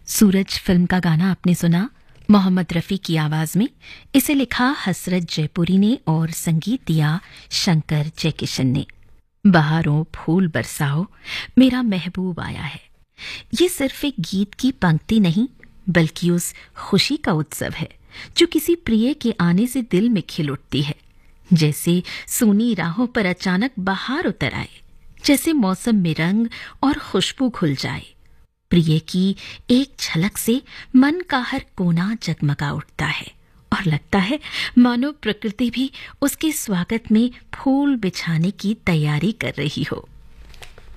सूरज film का गाना आपने सुना मोहम्मद रफ़ी की आवाज में। इसे लिखा हसरत जयपुरी ने और संगीत दिया शंकर जयकिशन ने। बहारों फूल बरसाओ मेरा महबूब आया है, ये सिर्फ एक गीत की पंक्ति नहीं बल्कि उस खुशी का उत्सव है जो किसी प्रिय के आने से दिल में खिल उठती है। जैसे सूनी राहों पर अचानक बहार उतर आए, जैसे मौसम में रंग और खुशबू घुल जाए। प्रिय की एक झलक से मन का हर कोना जगमगा उठता है और लगता है मानो प्रकृति भी उसके स्वागत में फूल बिछाने की तैयारी कर रही हो।